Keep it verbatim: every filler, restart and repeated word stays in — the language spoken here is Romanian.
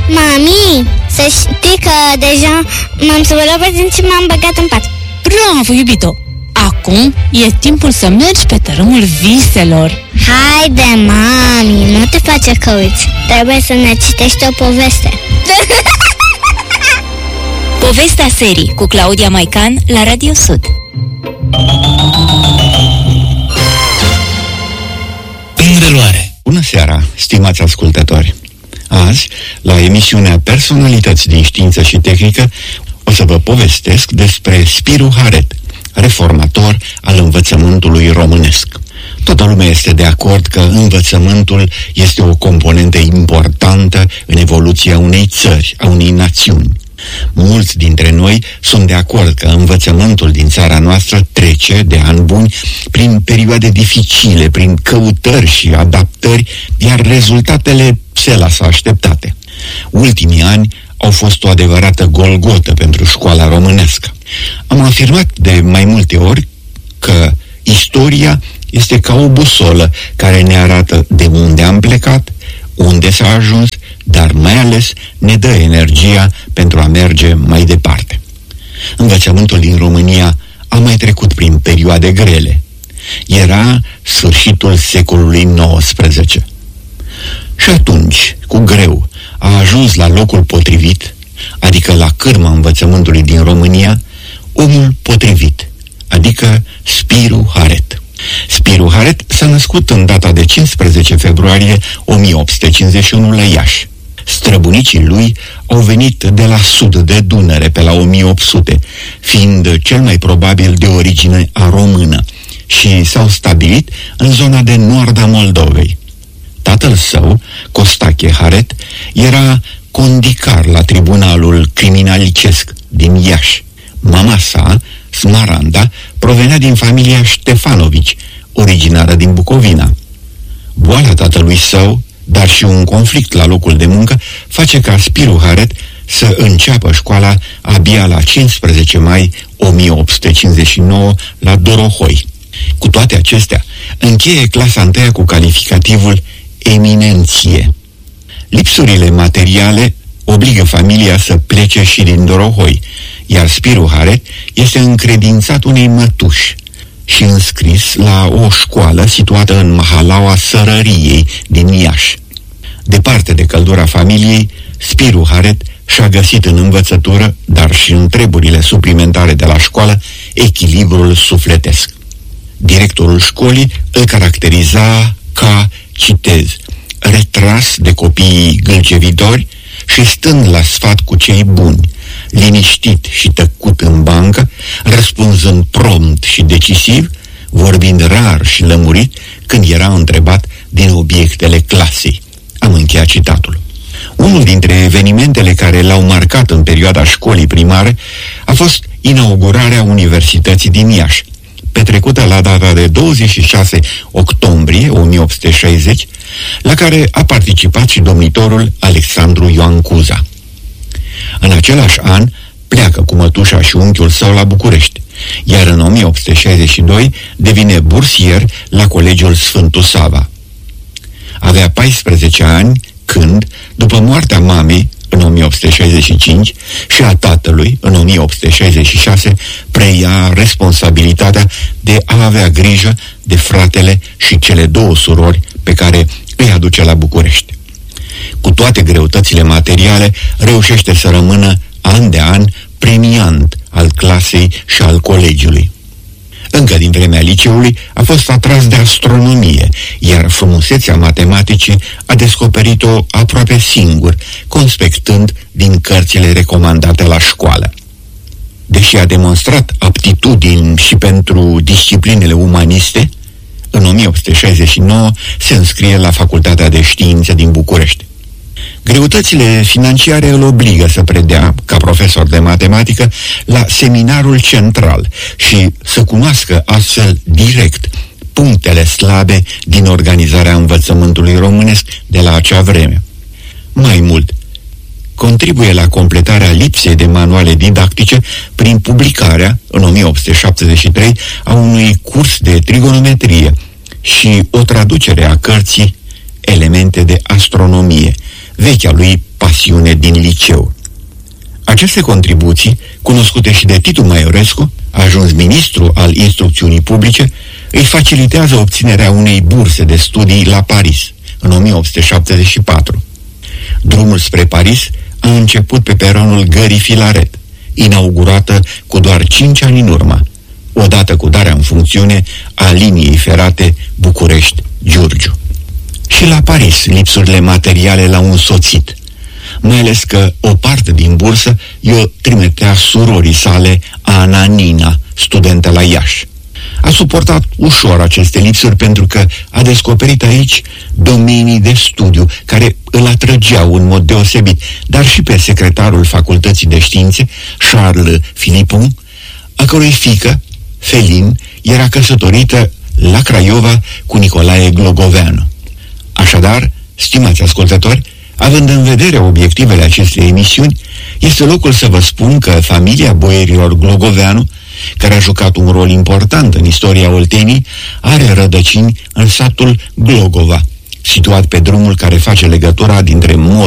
Mami, să știi că deja m-am spălat pe dinți și m-am băgat în pat. Bravo, iubito! Acum e timpul să mergi pe tărâmul viselor. Haide, mami, nu te face că uiți. Trebuie să ne citești o poveste. Povestea serii cu Claudia Maican la Radio Sud. În reluare. Bună seara, stimați ascultători! Azi, la emisiunea Personalități din Știință și Tehnică, o să vă povestesc despre Spiru Haret, reformator al învățământului românesc. Toată lumea este de acord că învățământul este o componentă importantă în evoluția unei țări, a unei națiuni. Mulți dintre noi sunt de acord că învățământul din țara noastră trece, de ani buni, prin perioade dificile, prin căutări și adaptări, iar rezultatele se lasă așteptate. Ultimii ani au fost o adevărată golgotă pentru școala românească. Am afirmat de mai multe ori că istoria este ca o busolă care ne arată de unde am plecat, unde s-a ajuns, dar mai ales ne dă energia pentru a merge mai departe. Învățământul din România a mai trecut prin perioade grele. Era sfârșitul secolului nouăsprezece. Și atunci, cu greu, a ajuns la locul potrivit, adică la cârma învățământului din România, omul potrivit, adică Spiru Haret. Spiru Haret s-a născut în data de cincisprezece februarie o mie opt sute cincizeci și unu la Iași. Străbunicii lui au venit de la sud de Dunăre pe la o mie opt sute, fiind cel mai probabil de origine a română, și s-au stabilit în zona de nord a Moldovei. Tatăl său, Costache Haret, era condicar la tribunalul criminalicesc din Iași. Mama sa, Smaranda, provenea din familia Ștefanovici, originară din Bucovina. Boala tatălui său, dar și un conflict la locul de muncă, face ca Spiru Haret să înceapă școala abia la cincisprezece mai o mie opt sute cincizeci și nouă la Dorohoi. Cu toate acestea, încheie clasa întâia cu calificativul eminenție. Lipsurile materiale obligă familia să plece și din Dorohoi, iar Spiru Haret este încredințat unei mătuși și înscris la o școală situată în mahalaua Sărăriei din Iași. Departe de căldura familiei, Spiru Haret și-a găsit în învățătură, dar și în treburile suplimentare de la școală, echilibrul sufletesc. Directorul școlii îl caracteriza ca, citez, retras de copiii gâlcevitori și stând la sfat cu cei buni, liniștit și tăcut în bancă, răspunzând prompt și decisiv, vorbind rar și lămurit când era întrebat din obiectele clasei. Am încheiat citatul. Unul dintre evenimentele care l-au marcat în perioada școlii primare a fost inaugurarea Universității din Iași, petrecută la data de douăzeci și șase octombrie o mie opt sute șaizeci, la care a participat și domnitorul Alexandru Ioan Cuza. În același an pleacă cu mătușa și unchiul său la București, iar în o mie opt sute șaizeci și doi devine bursier la Colegiul Sfântul Sava. Avea paisprezece ani când, după moartea mamei în o mie opt sute șaizeci și cinci și a tatălui în o mie opt sute șaizeci și șase, preia responsabilitatea de a avea grijă de fratele și cele două surori pe care îi aduce la București. Cu toate greutățile materiale, reușește să rămână an de an premiant al clasei și al colegiului. Încă din vremea liceului a fost atras de astronomie, iar frumusețea matematicii a descoperit-o aproape singur, conspectând din cărțile recomandate la școală. Deși a demonstrat aptitudini și pentru disciplinele umaniste, în o mie opt sute șaizeci și nouă se înscrie la Facultatea de Științe din București. Greutățile financiare îl obligă să predea, ca profesor de matematică, la Seminarul Central și să cunoască astfel direct punctele slabe din organizarea învățământului românesc de la acea vreme. Mai mult, contribuie la completarea lipsei de manuale didactice prin publicarea, în o mie opt sute șaptezeci și trei, a unui curs de trigonometrie și o traducere a cărții Elemente de astronomie, vechea lui pasiune din liceu. Aceste contribuții, cunoscute și de Titu Maiorescu, ajuns ministru al instrucțiunii publice, îi facilitează obținerea unei burse de studii la Paris, în o mie opt sute șaptezeci și patru. Drumul spre Paris a început pe peronul Gării Filaret, inaugurată cu doar cinci ani în urmă, odată cu darea în funcțiune a liniei ferate București-Giurgiu. Și la Paris lipsurile materiale l-au însoțit, mai ales că o parte din bursă i-o trimitea surorii sale, Ana Nina, studentă la Iași. A suportat ușor aceste lipsuri pentru că a descoperit aici domenii de studiu care îl atrăgeau în mod deosebit, dar și pe secretarul Facultății de Științe, Charles Philippon, a cărui fiică, Felin, era căsătorită la Craiova cu Nicolae Glogoveanu. Așadar, stimați ascultători, având în vedere obiectivele acestei emisiuni, este locul să vă spun că familia boierilor Glogoveanu, care a jucat un rol important în istoria Olteniei, are rădăcini în satul Glogova, situat pe drumul care face legătura dintre Mod